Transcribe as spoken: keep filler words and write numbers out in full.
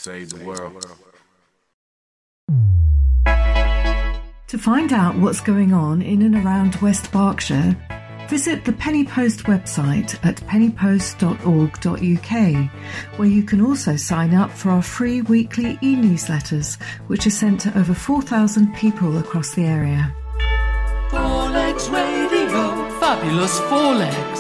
save the world. To find out what's going on in and around West Berkshire, visit the Penny Post website at penny post dot org dot U K, where you can also sign up for our free weekly e-newsletters, which are sent to over four thousand people across the area. Four Legs Radio, fabulous four legs.